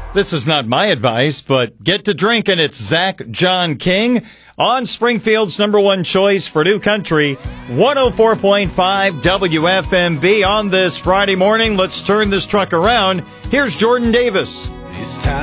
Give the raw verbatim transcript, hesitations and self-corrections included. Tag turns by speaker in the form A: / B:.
A: This is not my advice, but get to drinking. It's Zach John King on Springfield's number one choice for New Country, one oh four point five W F M B on this Friday morning. Let's turn this truck around. Here's Jordan Davis.